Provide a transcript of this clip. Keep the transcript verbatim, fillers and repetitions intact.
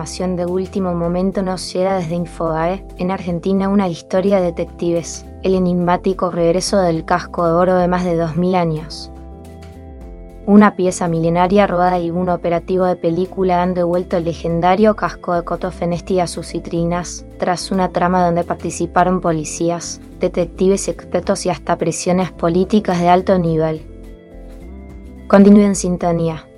información de último momento nos llega desde Infobae. En Argentina, una historia de detectives, el enigmático regreso del casco de oro de más de dos mil años. Una pieza milenaria robada y un operativo de película han devuelto el legendario casco de Coto Fenesti a sus vitrinas, tras una trama donde participaron policías, detectives expertos y hasta presiones políticas de alto nivel. Continúe en sintonía.